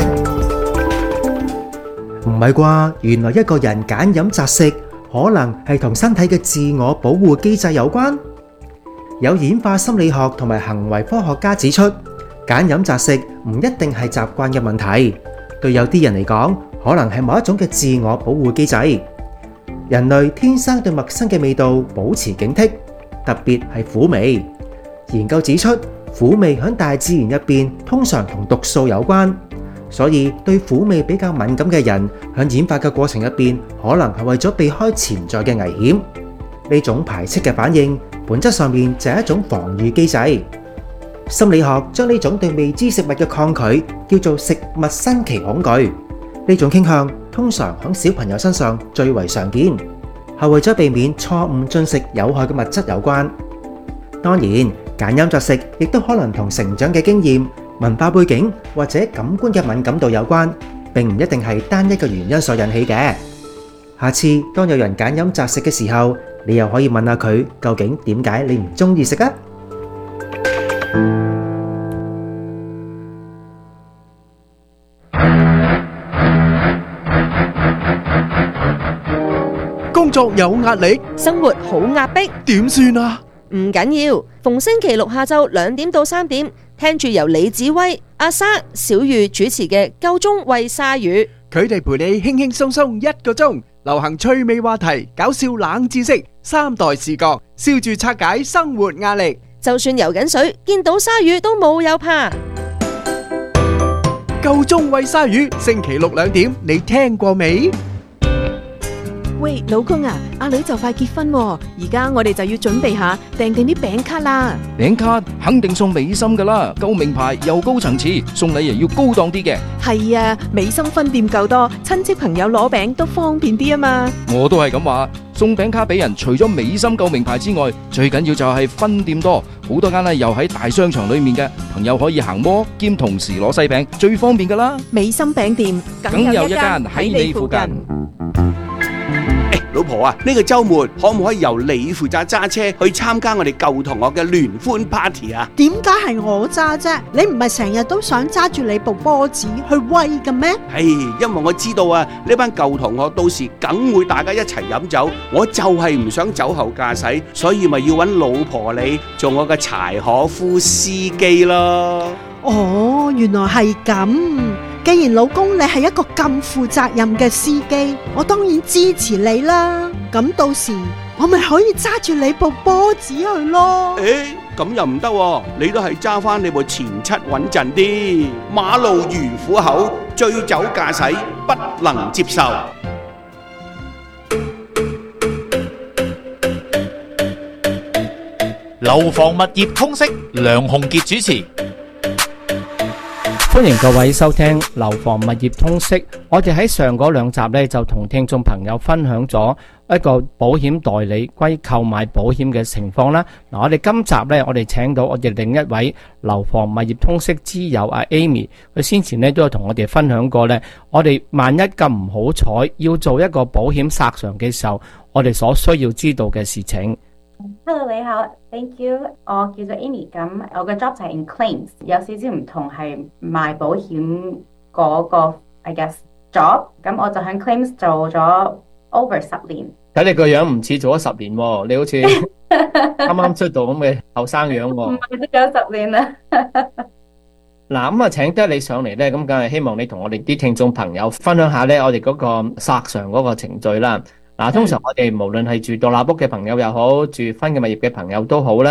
唔係啩？原來一個人揀飲擇食，可能係同身體嘅自我保護機制有關。有演化心理學同埋行為科學家指出，揀飲擇食唔一定係習慣嘅問題，對有啲人嚟講，可能係某一種嘅自我保護機制。人類天生對陌生嘅味道保持警惕，特別係苦味。研究指出，苦味喺大自然入邊通常同毒素有關，所以對苦味比較敏感嘅人喺演化嘅過程入邊，可能係為咗避開潛在嘅危險。呢種排斥嘅反應，本質上面就係一種防禦機制。心理學將呢種對未知食物嘅抗拒叫做食物新奇恐懼。呢種傾向通常喺小朋友身上最為常見，係為咗避免錯誤進食有害嘅物質有關。當然，揀飲擇食亦都可能同成長嘅經驗、文化背景或者感官嘅敏感度有關，並唔一定係單一嘅原因所引起嘅。下次當有人揀飲擇食嘅時候，你又可以問下佢究竟點解你唔中意食啊？ 工作有壓力， 生活好壓迫， 點算啊？ 唔緊要，逢星期六下晝2點到3點，聽住由李子威、阿莎、小玉主持嘅《夠鐘餵鯊魚》， 佢哋陪你輕輕鬆鬆1個鐘，流行趣味話題、搞笑冷知識、3代視覺，笑住拆解生活壓力。 就算游緊水，見到鯊魚都冇有怕。 夠鐘餵鯊魚，星期六2點，你聽過未？ 喂，老公啊，阿女就快結婚喎，而家我哋就要準備下訂定啲餅卡啦。 餅卡肯定送美心噶啦，夠名牌又高層次，送禮又要高檔啲嘅。 係啊，美心分店夠多，親戚朋友攞餅都方便啲啊嘛。 我都係咁話，送餅卡俾人，除咗美心夠名牌之外，最緊要就係分店多，好多間咧又喺大商場裏面嘅，朋友可以行摩兼同時攞西餅，最方便噶啦。 美心餅店梗有一間喺你附近。 老婆啊，呢個週末可唔可以由你負責揸車去參加我哋舊同學嘅聯歡 party 啊？ 點解係我揸啫？你唔係成日都想揸住你部波子去威嘅咩？ 係，因為我知道啊，呢班舊同學到時梗會大家一齊飲酒，我就係唔想酒後駕駛，所以咪要揾老婆你做我嘅柴可夫司機咯。 哦，原來係咁。既然老公你係一個咁負責任嘅司機，我當然支持你啦。咁到時我咪可以揸住你部波子去咯。 咁又唔得喎，你都係揸翻你部前七穩陣啲。馬路如虎口，醉酒駕駛不能接受。 樓房物業通識，梁鴻傑主持。 歡迎各位收聽樓房物業通識。我哋喺上嗰2集呢，就同聽眾朋友分享咗一個保險代理歸購買保險嘅情況啦。嗱，我哋今集呢，我哋請到我哋另一位樓房物業通識之友阿 Amy， 佢先前呢都有同我哋分享過呢，我哋萬一咁唔好彩要做一個保險索償嘅時候，我哋所需要知道嘅事情。 Hello， 你好 ，Thank you。我叫做 Amy， 咁我嘅 job 就係 in claims， 有少少唔同係賣保險嗰個 I guess job。咁我就喺 claims 做咗 over 10年。 睇你個樣唔似做咗10年喎，你好似啱啱出道咁嘅後生樣喎。 唔係都有10年啦。 嗱，咁啊，請得你上嚟咧，咁梗係希望你同我哋啲聽眾朋友分享下咧，我哋嗰個索償嗰個程序啦。嗱，通常我哋無論係住獨立屋嘅朋友又好，住分嘅物業嘅朋友都好咧，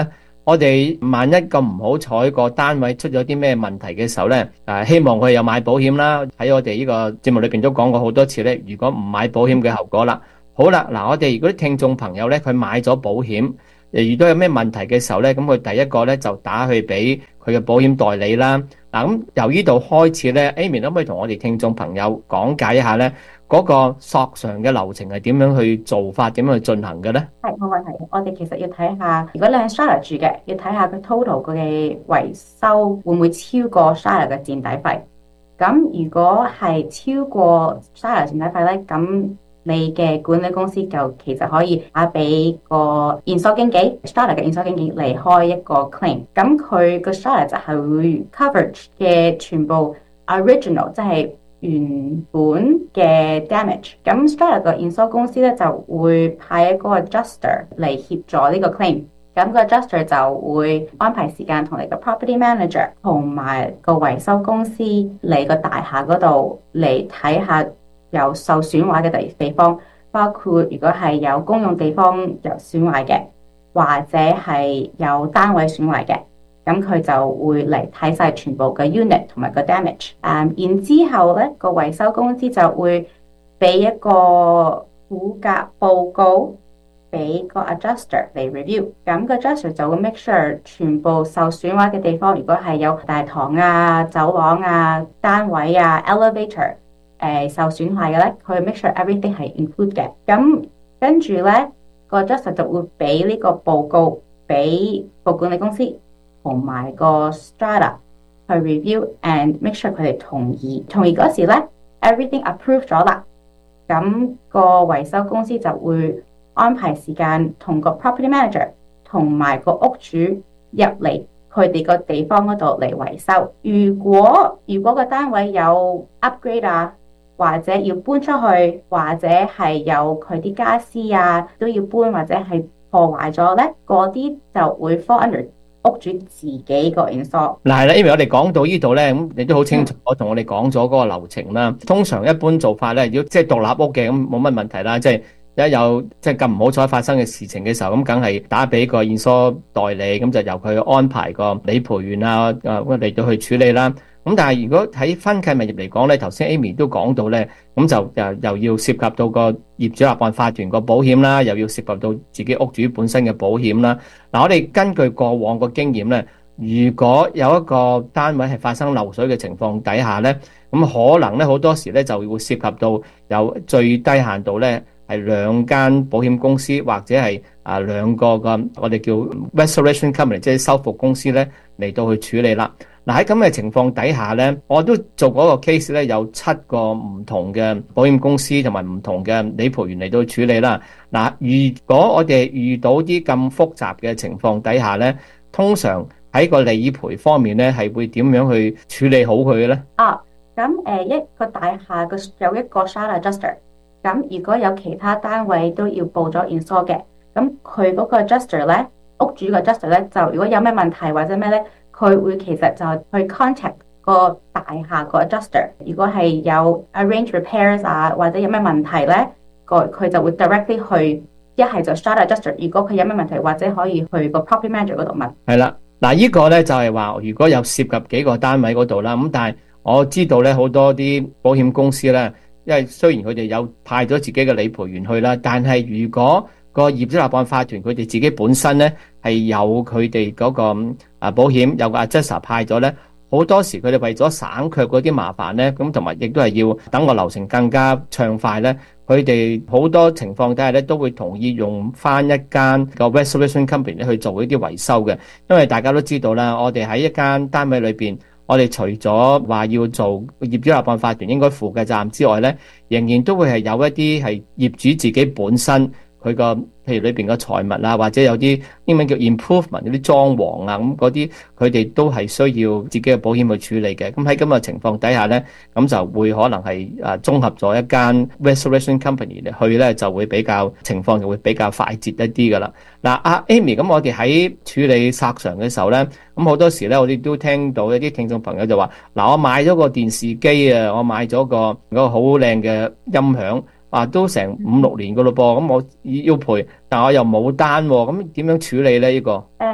我哋萬一咁唔好彩個單位出咗啲咩問題嘅時候呢，希望佢有買保險啦。喺我哋呢個節目裏邊都講過好多次呢，如果唔買保險嘅後果啦。好啦，嗱，我哋如果啲聽眾朋友呢，佢買咗保險，遇到有咩問題嘅時候呢，咁佢第一個呢就打去俾佢嘅保險代理啦。嗱，咁由呢度開始呢 Amy 可唔可以同我哋聽眾朋友講解一下呢？嗰個索償嘅流程係點樣去做法，點樣去進行嘅呢？ 係冇問題。我哋其實要睇下，如果你喺 Strata 住嘅，要睇下佢 total 佢嘅維修會唔會超過 Strata 嘅墊底費。咁如果係超過 Strata 墊底費咧，咁你嘅管理公司就其實可以打俾個驗收經紀 Strata 嘅驗收經紀嚟開一個 claim。咁佢個 Strata 就係會 coverage 嘅全部 original，即係原本嘅 damage， 咁 Strata 個驗收公司咧就會派一個 adjuster 嚟協助呢個 claim， 咁個 adjuster 就會安排時間同你個 property manager 同埋個維修公司嚟個大廈嗰度嚟睇下有受損壞嘅地方，包括如果係有公用地方有損壞嘅，或者係有單位損壞嘅。咁佢就會嚟睇晒全部嘅 unit 同埋個 damage， 然之後咧個維修公司就會俾一個估價報告俾個 adjuster 嚟 review， 咁個 adjuster 就會 make sure 全部受損壞嘅地方，如果係有大堂啊、走廊啊、單位啊、elevator 受損壞嘅咧，佢會 make sure everything 係 include 嘅。咁跟住咧個 adjuster 就會俾呢個報告俾個管理公司同埋個 Strata 去 review and make sure 佢哋同意嗰時咧 everything approved 咗啦，咁個維修公司就會安排時間同個 property manager 同埋個屋主入嚟佢哋個地方嗰度嚟維修。如果個單位有 upgrade 啊，或者要搬出去，或者係有佢啲家私啊都要搬，或者係破壞咗咧，嗰啲就會 fall under屋主自己個 insure。嗱係啦，因為我哋講到呢度咧，咁你都好清楚，我同我哋講咗嗰個流程啦。通常一般做法咧，如果即係獨立屋嘅咁冇乜問題啦，即係一有即係咁唔好彩發生嘅事情嘅時候，咁梗係打俾個 insure代理，咁就由佢安排個理賠員啊嚟到去處理啦。咁但係如果喺分契物業嚟講咧，頭先 Amy 都講到咧，咁就又要涉及到個業主立案法團個保險啦，又要涉及到自己屋主本身嘅保險啦。嗱，我哋根據過往個經驗咧，如果有一個單位係發生漏水嘅情況底下咧，咁可能咧好多時咧就會涉及到有最低限度咧係兩間保險公司或者係兩個我哋叫 restoration company， 即係修復公司咧嚟到去處理啦。嗱，喺咁嘅情況底下咧，我都做過一個 case 咧，有7個唔同嘅保險公司同埋唔同嘅理賠員嚟到處理啦。嗱，如果我哋遇到啲咁複雜嘅情況底下咧，通常喺個理賠方面咧係會點樣去處理好佢嘅咧？ 咁一個大廈有一個 Strata adjuster， 咁如果有其他單位都要報咗 insure 嘅，咁佢嗰個 adjuster 咧，屋主個 adjuster 咧，就如果有咩問題或者咩咧，佢會其實就去 contact 個大廈個 adjuster， 如果係有 arrange repairs 啊，或者有咩問題咧，佢就會 directly 去，一係就 Strata adjuster， 如果佢有咩問題，或者可以去個 property manager 嗰度問。係啦，嗱，呢個咧就係話，如果有涉及幾個單位嗰度啦，咁但係我知道咧好多啲保險公司咧，因為雖然佢哋有派咗自己嘅理賠員去啦，但係如果個業主立案法團佢哋自己本身咧係有佢哋嗰個保險有個 adjuster 派咗咧，好多時佢哋為咗省卻嗰啲麻煩咧，咁同埋亦都係要等個流程更加暢快咧，佢哋好多情況底下咧都會同意用翻一間個 restoration company 咧去做呢啲維修嘅，因為大家都知道啦，我哋喺一間單位裏邊，我哋除咗話要做業主立案法團應該負嘅責任之外咧，仍然都會係有一啲係業主自己本身佢個譬如裏邊嘅財物啊，或者有啲英文叫 improvement 嗰啲裝潢啊，咁嗰啲佢哋都係需要自己嘅保險去處理嘅。咁喺咁嘅情況底下咧，咁就會可能係綜合咗一間 restoration company 嚟去咧，就會比較情況就會比較快捷一啲噶啦。嗱，阿 Amy，咁我哋喺處理索償嘅時候咧，咁好多時咧，我哋都聽到一啲聽眾朋友就話：嗱，我買咗個電視機啊，我買咗個好靚嘅音響。都成5、6年噶咯噃，咁我要賠，但我又冇單喎，咁點樣處理咧？呢個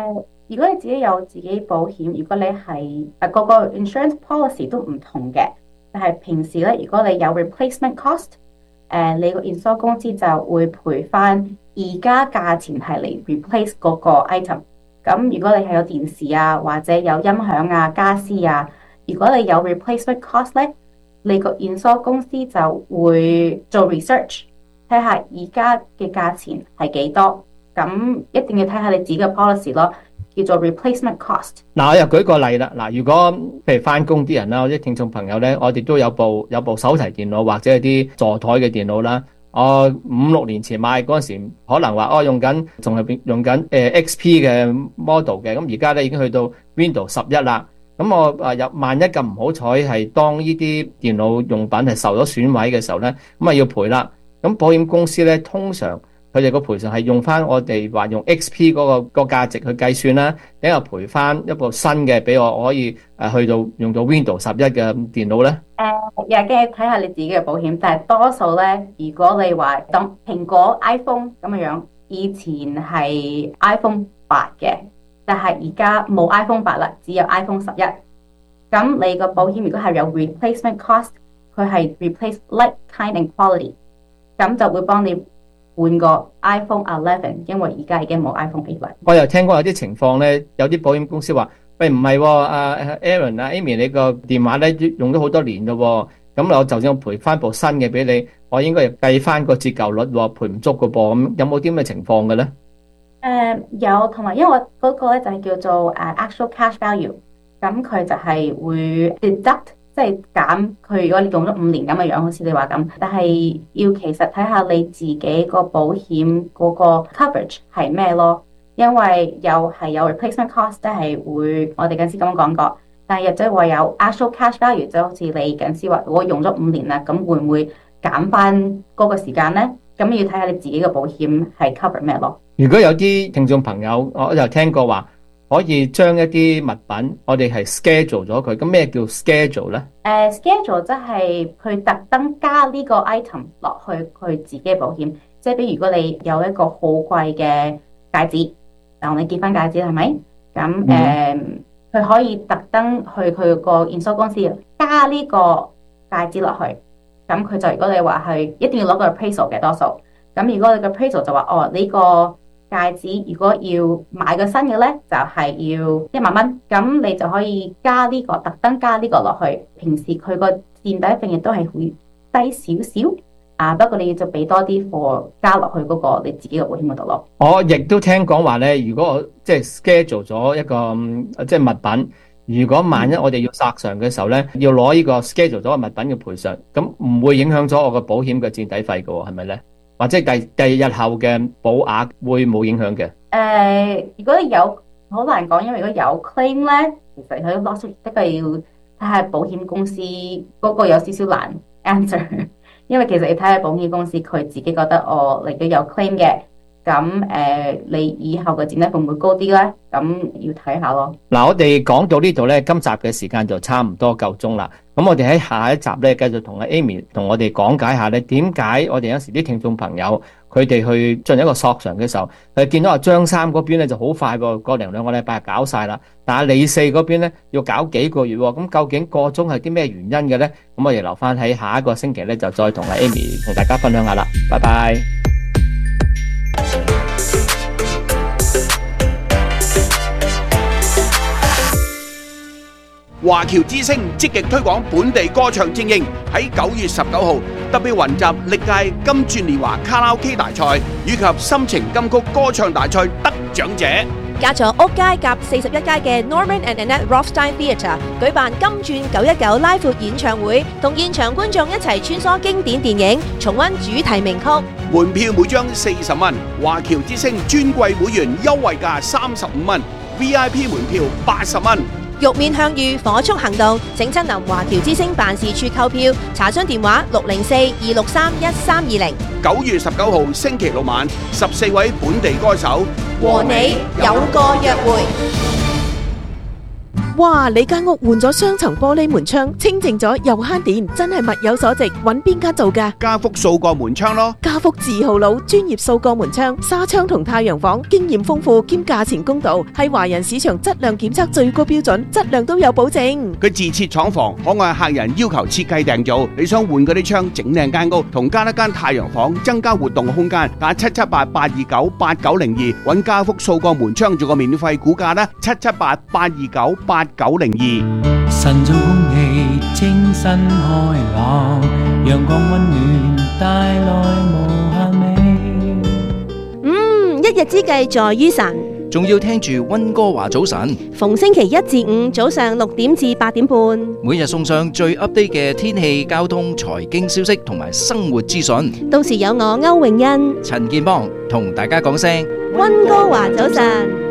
如果你自己有自己保險，如果你係個個 insurance policy 都唔同嘅，但係平時咧，如果你有 replacement cost，你個 insure 公司就會賠翻而家價錢係嚟 replace 嗰個 item。咁如果你係有電視啊，或者有音響啊、家私啊，如果你有 replacement cost 咧，你個 insure 公司就會做 research， 睇下而家嘅價錢係幾多。咁一定要睇下你自己嘅 policy 咯，叫做 replacement cost。 嗱，我又舉個例啦。嗱，如果譬如翻工啲人啦，或者聽眾朋友咧，我哋都有部手提電腦或者係啲座台嘅電腦啦。我5-6年前買嗰陣時，可能話仲係用緊XP 嘅 model 嘅，咁而家咧已經去到 Windows 11啦。咁我萬一咁唔好彩係當呢啲電腦用品係受咗損毀嘅時候咧，咁啊要賠啦。咁保險公司咧通常佢哋個賠償係用翻我哋話用 XP 嗰個價值去計算啦，等下賠翻一部新嘅俾我可以去到用到 Windows 11嘅電腦咧。 又嘅睇下你自己嘅保險，但係多數咧，如果你話當蘋果 iPhone 咁樣，以前係 iPhone 8嘅，但係而家冇 iPhone 8啦，只有 iPhone 11。咁你個保險如果係有 replacement cost， 佢係 replace like kind and quality， 咁就會幫你換個 iPhone 11，因為而家已經冇 iPhone 8啦。 我又聽過有啲情況咧，有啲保險公司話：喂，唔係Aaron 啊 Amy， 你個電話咧用咗好多年咯，咁我就算我賠翻部新嘅俾你，我應該計翻個折舊率，賠唔足嘅噃。咁有冇啲咩情況嘅咧？ 有，同埋因為嗰個咧就係叫做actual cash value， 咁佢就係會 deduct， 即係減佢。如果你用咗5年咁嘅樣，好似你話咁，但係要其實睇下你自己個保險嗰個 coverage 係咩咯，因為又係有 replacement cost， 即係會我哋近時咁樣講過，但係亦即係話有 actual cash value， 就好似你近時話我用咗5年啦，咁會唔會減翻嗰個時間咧？咁要睇下你自己嘅保險係 cover 咩咯。 如果有啲聽眾朋友，我就聽過話可以將一啲物品我哋係 schedule 咗佢，咁咩叫 schedule 咧 ？schedule 即係佢特登加呢個 item 落去佢自己嘅保險，即係比如如果你有一個好貴嘅戒指，嗱你結婚戒指係咪？咁佢可以特登去佢個 insure 公司加呢個戒指落去，咁佢就如果你話係一定要攞個 appraisal 嘅多數，咁如果你個 appraisal 就話呢個戒指如果要買個新嘅咧，就係要1萬蚊，咁你就可以加呢個，特登加呢個落去。平時佢個墊底費亦都係會低少少，不過你要就俾多啲貨加落去嗰個你自己嘅保險嗰度咯。 我亦都聽講話咧，如果我即係 schedule 咗一個即係物品，如果萬一我哋要索償嘅時候咧，要攞呢個 schedule 咗嘅物品嘅賠償，咁唔會影響咗我個保險嘅墊底費嘅喎，係咪咧？或者第日後嘅保額會冇影響嘅？ 如果有好難講，因為如果有 claim 咧，其實佢攞出的確要睇下保險公司嗰個有少少難 answer， 因為其實你睇下保險公司佢自己覺得你都有 claim 嘅，咁你以後嘅墊底費會唔會高啲咧？咁要睇下咯。嗱， 我哋講到呢度咧，今集嘅時間就差唔多夠鐘啦。咁我哋喺下一集咧，繼續同阿 Amy 同我哋講解下咧，點解我哋有時啲聽眾朋友佢哋去進行一個索償嘅時候，佢見到阿張三嗰邊咧就好快喎，個零兩個禮拜搞晒啦，但係李四嗰邊咧要搞幾個月喎。咁究竟個中係啲咩原因嘅咧？咁我哋留翻喺下一個星期咧，就再同阿 Amy 同大家分享下啦。拜拜。 華僑之聲積極推廣本地歌唱精英，喺9月19號特別雲集歷屆金鑽年華卡拉 OK 大賽以及心情金曲歌唱大賽得獎者。 加咗屋街夾41街嘅 Norman and Annette Rothstein Theatre 舉辦金鑽919拉闊演唱會，同現場觀眾一齊穿梭經典電影，重溫主題名曲。 門票每張40蚊，華僑之聲尊貴會員優惠價35蚊 ，VIP 門票80蚊。 玉面向隅火速行動，請親臨華僑之聲辦事處購票，查詢電話604-263-1320。 9月19號星期六晚，14位本地歌手和你有個約會。 哇！你間屋換咗雙層玻璃門窗，清淨咗又慳電，真係物有所值。揾邊間做㗎？ 家福掃過門窗咯。 家福字號佬，專業掃過門窗、紗窗同太陽房，經驗豐富兼價錢公道，係華人市場質量檢測最高標準，質量都有保證。 佢自設廠房，可按客人要求設計訂造。你想換嗰啲窗，整靚間屋，同加一間太陽房，增加活動空間，打778-829-8902，揾家福掃過門窗做個免費估價啦，778-829-8902。 晨早空氣清新開朗，陽光溫暖帶來無限美。 一日之計在於晨， 仲要聽住溫哥華早晨， 逢星期一至五早上6點至8點半， 每日送上最 update 嘅天氣、交通、財經消息同埋生活資訊。 到時有我歐詠欣、 陳健邦同大家講聲溫哥華早晨。